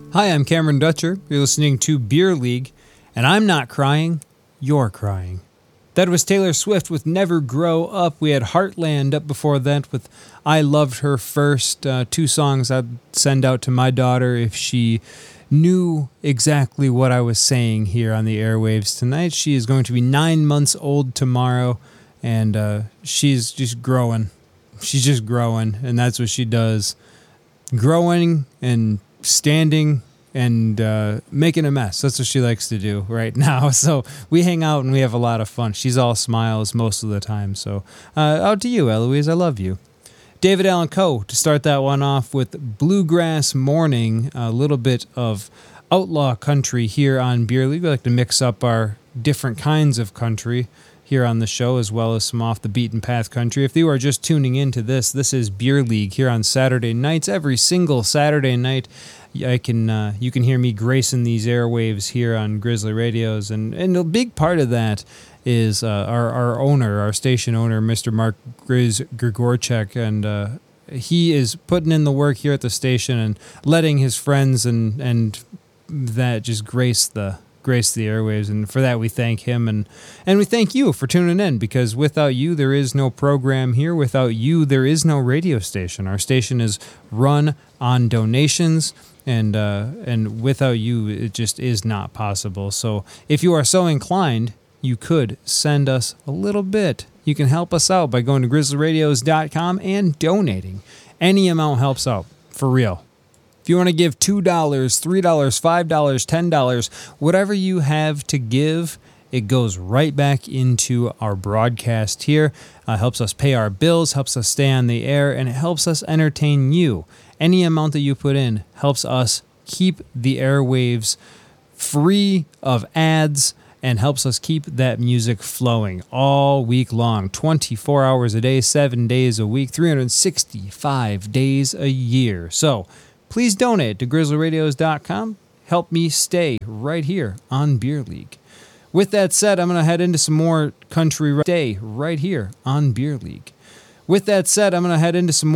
Hi, I'm Cameron Dutcher. You're listening to Beer League, and I'm not crying, you're crying. That was Taylor Swift with Never Grow Up. We had Heartland up before that with I Loved Her First. Two songs I'd send out to my daughter if she knew exactly what I was saying here on the airwaves tonight. She is going to be 9 months old tomorrow, and she's just growing. She's just growing, and that's what she does. Growing and standing and making a mess. That's what she likes to do right now. So we hang out and we have a lot of fun. She's all smiles most of the time. So out to you, Eloise. I love you. David Allan Coe to start that one off with Bluegrass Morning, a little bit of outlaw country here on Beer League. We like to mix up our different kinds of country here on the show, as well as some off the beaten path country. If you are just tuning into this is Beer League here on Saturday nights. Every single Saturday night, you can hear me gracing these airwaves here on Grizzly Radios, and a big part of that is our owner, our station owner, Mr. Mark Grigorchek, and he is putting in the work here at the station and letting his friends and that just grace the airwaves, and for that we thank him, and we thank you for tuning in, because without you there is no program here. Without you there is no radio station. Our station is run on donations, and without you it just is not possible. So if you are so inclined, you could send us a little bit. You can help us out by going to grizzlyradios.com and donating. Any amount helps out, for real. If you want to give $2, $3, $5, $10, whatever you have to give, it goes right back into our broadcast here. Helps us pay our bills, helps us stay on the air, and it helps us entertain you. Any amount that you put in helps us keep the airwaves free of ads and helps us keep that music flowing all week long, 24 hours a day, 7 days a week, 365 days a year. So please donate to grizzlyradios.com. Help me stay right here on Beer League. With that said, I'm going to head into some more country. Stay right here on Beer League. With that said, I'm going to head into some more